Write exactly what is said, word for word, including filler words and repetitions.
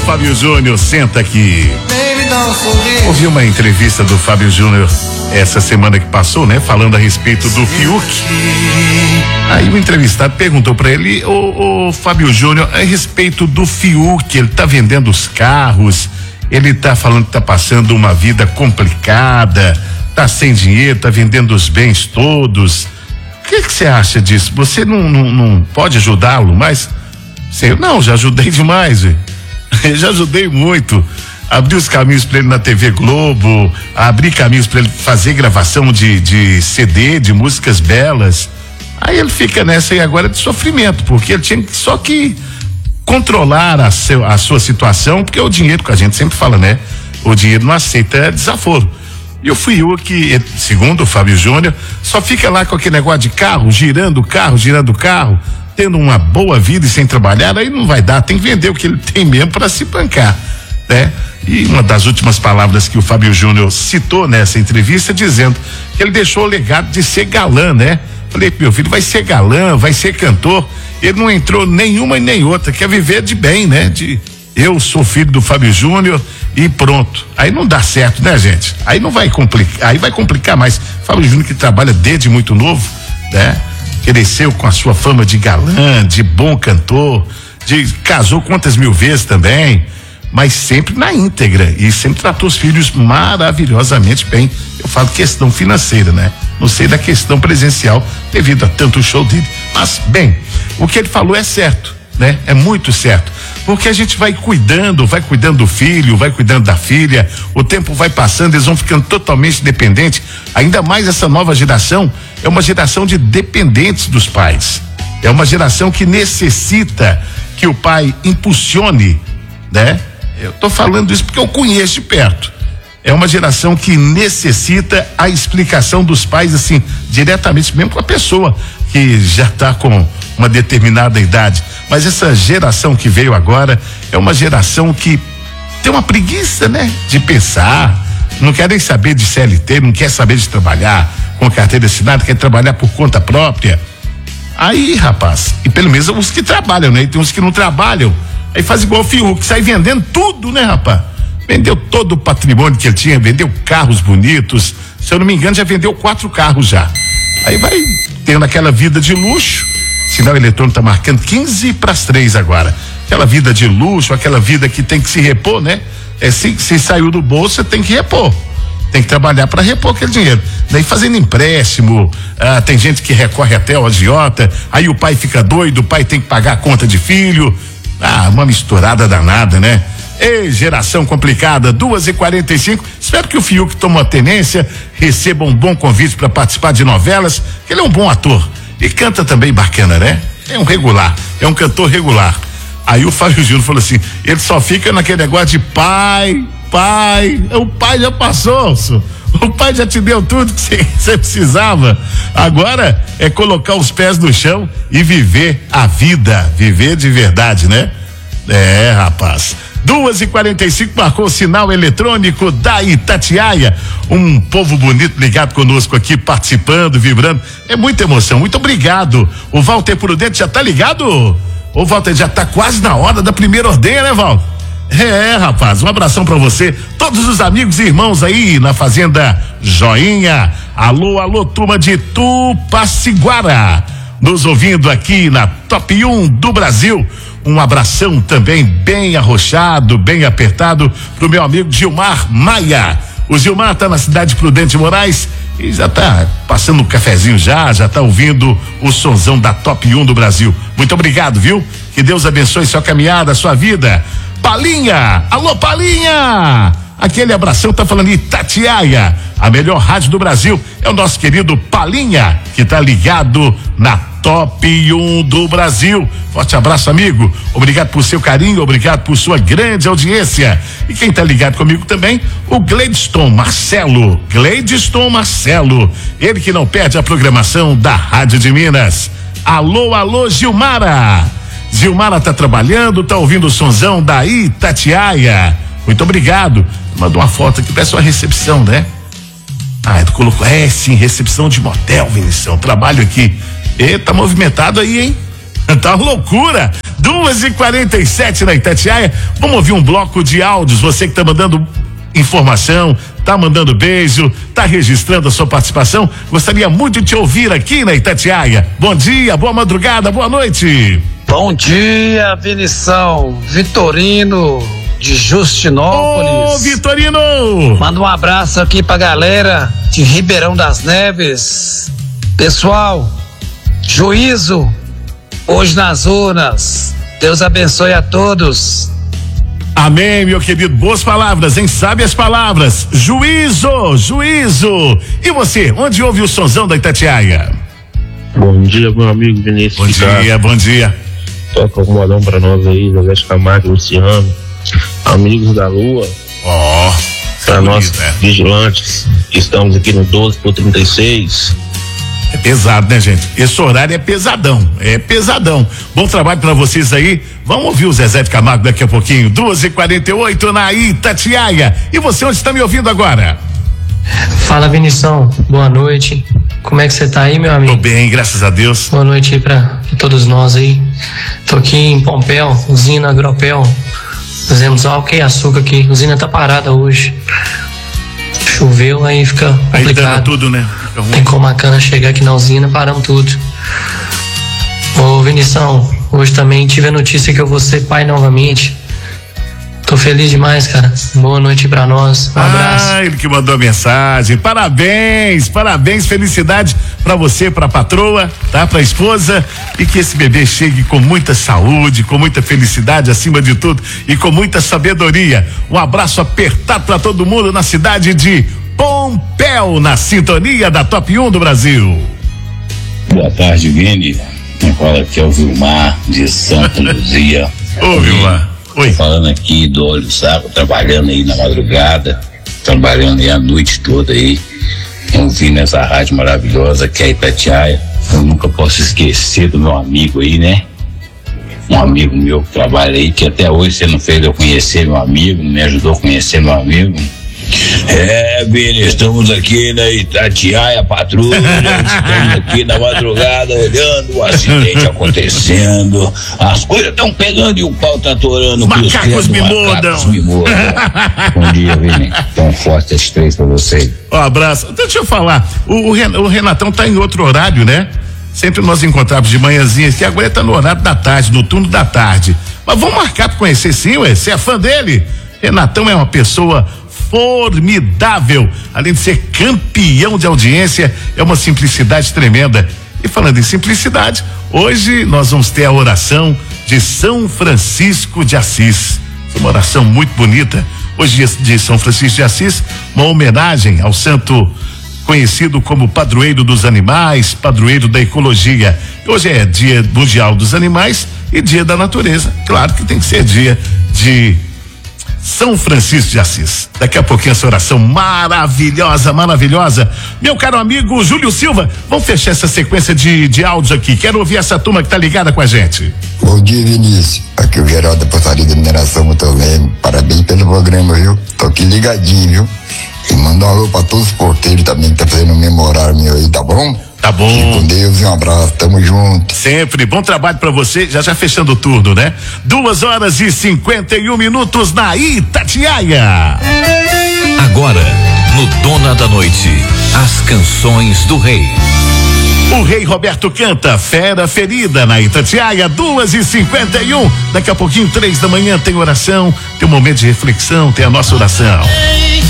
Fábio Júnior, senta aqui. Ouvi uma entrevista do Fábio Júnior essa semana que passou, né? Falando a respeito do Fiuk. Aí o entrevistado perguntou pra ele, ô, ô Fábio Júnior, a respeito do Fiuk, ele tá vendendo os carros, ele tá falando que tá passando uma vida complicada, tá sem dinheiro, tá vendendo os bens todos. O que que você acha disso? Você não, não, não pode ajudá-lo, mas sei, não, já ajudei demais, véio. Já ajudei muito. Abri os caminhos para ele na T V Globo, abri caminhos para ele fazer gravação de, de C D, de músicas belas. Aí ele fica nessa aí agora de sofrimento, porque ele tinha só que controlar a, seu, a sua situação, porque o dinheiro, que a gente sempre fala, né? O dinheiro não aceita desaforo. E o Fiuk, segundo o Fábio Júnior, só fica lá com aquele negócio de carro, girando o carro, girando o carro, tendo uma boa vida e sem trabalhar, aí não vai dar, tem que vender o que ele tem mesmo para se bancar, né? E uma das últimas palavras que o Fábio Júnior citou nessa entrevista, dizendo que ele deixou o legado de ser galã, né? Falei, meu filho, vai ser galã, vai ser cantor. Ele não entrou nenhuma e nem outra, quer viver de bem, né? De eu sou filho do Fábio Júnior e pronto. Aí não dá certo, né, gente? Aí não vai complicar, aí vai complicar mais. Fábio Júnior, que trabalha desde muito novo, né? Cresceu com a sua fama de galã, de bom cantor, de casou quantas mil vezes também, mas sempre na íntegra e sempre tratou os filhos maravilhosamente bem. Eu falo questão financeira, né? Não sei da questão presencial devido a tanto show dele, mas bem, o que ele falou é certo, né? É muito certo, porque a gente vai cuidando, vai cuidando do filho, vai cuidando da filha, o tempo vai passando, eles vão ficando totalmente dependentes, ainda mais essa nova geração, é uma geração de dependentes dos pais, é uma geração que necessita que o pai impulsione, né? Eu tô falando isso porque eu conheço de perto. É uma geração que necessita a explicação dos pais, assim, diretamente, mesmo com a pessoa que já está com uma determinada idade. Mas essa geração que veio agora é uma geração que tem uma preguiça, né? De pensar, não quer nem saber de C L T, não quer saber de trabalhar com carteira assinada, quer trabalhar por conta própria. Aí, rapaz, e pelo menos os que trabalham, né? E tem uns que não trabalham. Aí faz igual o Fiuk, sai vendendo tudo, né, rapaz? Vendeu todo o patrimônio que ele tinha, vendeu carros bonitos. Se eu não me engano, já vendeu quatro carros já. Aí vai tendo aquela vida de luxo. Sinal eletrônico tá marcando quinze para as três agora. Aquela vida de luxo, aquela vida que tem que se repor, né? É, se, se saiu do bolso, você tem que repor. Tem que trabalhar para repor aquele dinheiro. Daí fazendo empréstimo, ah, tem gente que recorre até ao agiota, aí o pai fica doido, o pai tem que pagar a conta de filho. Ah, uma misturada danada, né? Ei, geração complicada, duas e quarenta e cinco. Espero que o Fiuk tome uma tenência, receba um bom convite para participar de novelas, que ele é um bom ator e canta também bacana, né? É um regular, é um cantor regular. Aí o Fábio Júnior falou assim, ele só fica naquele negócio de pai, pai, o pai já passou, senhor. O pai já te deu tudo que você precisava. Agora é colocar os pés no chão e viver a vida, viver de verdade, né? É, rapaz. duas e quarenta e cinco, marcou o sinal eletrônico da Itatiaia. Um povo bonito ligado conosco aqui, participando, vibrando. É muita emoção. Muito obrigado. O Walter Prudente já tá ligado? O Walter já tá quase na hora da primeira ordenha, né, Walter? É, rapaz, um abração pra você, todos os amigos e irmãos aí na Fazenda Joinha. Alô, alô, turma de Tupaciguara, nos ouvindo aqui na Top um do Brasil. Um abração também bem arrochado, bem apertado pro meu amigo Gilmar Maia. O Gilmar tá na cidade de Prudente Moraes e já tá passando um cafezinho já, já tá ouvindo o sonzão da Top um do Brasil. Muito obrigado, viu? Que Deus abençoe sua caminhada, sua vida. Palinha, alô Palinha, aquele abração, tá falando Itatiaia, a melhor rádio do Brasil, é o nosso querido Palinha, que tá ligado na Top um do Brasil. Forte abraço, amigo, obrigado por seu carinho, obrigado por sua grande audiência. E quem tá ligado comigo também, o Gladstone Marcelo, Gladstone Marcelo, ele que não perde a programação da Rádio de Minas. Alô, alô Gilmara, Gilmara tá trabalhando, tá ouvindo o sonzão da Itatiaia. Muito obrigado. Mandou uma foto aqui, parece uma recepção, né? Ah, tu colocou, é sim, recepção de motel, Vinição. Trabalho aqui. E tá movimentado aí, hein? Tá uma loucura. duas e quarenta e sete na Itatiaia. Vamos ouvir um bloco de áudios. Você que tá mandando informação, tá mandando beijo, tá registrando a sua participação. Gostaria muito de te ouvir aqui na Itatiaia. Bom dia, boa madrugada, boa noite. Bom dia, Vinição. Vitorino de Justinópolis. Ô, Vitorino! Manda um abraço aqui pra galera de Ribeirão das Neves. Pessoal, juízo hoje nas urnas. Deus abençoe a todos. Amém, meu querido. Boas palavras, hein? Sabe as palavras. Juízo, juízo. E você, onde ouve o sonzão da Itatiaia? Bom dia, meu amigo Vinícius. Bom dia, Ricardo. bom dia. Toca um modão pra nós aí, José de Camargo, Luciano. Amigos da Lua. Ó, oh, pra nós, né? vigilantes. Estamos aqui no doze por trinta e seis. É pesado, né, gente? Esse horário é pesadão, é pesadão. Bom trabalho pra vocês aí. Vamos ouvir o Zezé de Camargo daqui a pouquinho. duas e quarenta e oito na Itatiaia. E você, onde está me ouvindo agora? Fala, Vinição. Boa noite. Como é que você tá aí, meu amigo? Tô bem, graças a Deus. Boa noite aí pra todos nós aí. Tô aqui em Pompéu, usina Agropel. Fizemos álcool e açúcar aqui. A usina tá parada hoje. Choveu, aí fica complicado. Aí dando tudo, né? Tem como a cana chegar aqui na usina, paramos tudo. Ô, Vinição, hoje também tive a notícia que eu vou ser pai novamente. Tô feliz demais, cara. Boa noite pra nós. Um abraço. Ah, ele que mandou a mensagem. Parabéns, parabéns, felicidade pra você, pra patroa, tá? Pra esposa. E que esse bebê chegue com muita saúde, com muita felicidade acima de tudo e com muita sabedoria. Um abraço apertado pra todo mundo na cidade de Pompéu, na sintonia da Top um do Brasil. Boa tarde, Vini. Quem fala aqui é o Vilmar de Santa Luzia. Ô, Vilmar. Oi. Falando aqui do Olho Saco, trabalhando aí na madrugada, trabalhando aí a noite toda aí, ouvindo essa rádio maravilhosa que é a Itatiaia. Eu nunca posso esquecer do meu amigo aí, né? Um amigo meu que trabalha aí, que até hoje você não fez eu conhecer meu amigo, me ajudou a conhecer meu amigo. É, Vini, estamos aqui na Itatiaia Patrulha, estamos aqui na madrugada olhando o acidente acontecendo, as coisas estão pegando e o pau tá atorando. Macacos me mordam. me mordam. Bom dia, Vini. Então, forte esses três pra você. Um abraço. Deixa eu falar, o, o Renatão tá em outro horário, né? Sempre nós encontramos de manhãzinha, que agora ele tá no horário da tarde, no turno da tarde. Mas vamos marcar pra conhecer sim, ué. Você é fã dele? Renatão é uma pessoa formidável, além de ser campeão de audiência, é uma simplicidade tremenda. E falando em simplicidade, hoje nós vamos ter a oração de São Francisco de Assis. Uma oração muito bonita. Hoje de São Francisco de Assis, uma homenagem ao santo conhecido como padroeiro dos animais, padroeiro da ecologia. Hoje é Dia Mundial dos Animais e Dia da Natureza. Claro que tem que ser dia de São Francisco de Assis. Daqui a pouquinho essa oração maravilhosa, maravilhosa. Meu caro amigo Júlio Silva, vamos fechar essa sequência de, de áudios aqui. Quero ouvir essa turma que tá ligada com a gente. Bom dia, Vinícius. Aqui é o Geraldo da Portaria da Mineração Motoleme. Parabéns pelo programa, viu? Tô aqui ligadinho, viu? E manda um alô pra todos os porteiros também que tá fazendo o memorário meu aí, tá bom? Tá bom. Fique com Deus e um abraço, tamo junto. Sempre, bom trabalho pra você, já já fechando o turno, né? Duas horas e cinquenta e um minutos na Itatiaia. Agora, no Dona da Noite, as canções do rei. O rei Roberto canta Fera Ferida na Itatiaia, duas e cinquenta e um. Daqui a pouquinho, três da manhã, tem oração, tem um momento de reflexão, tem a nossa oração.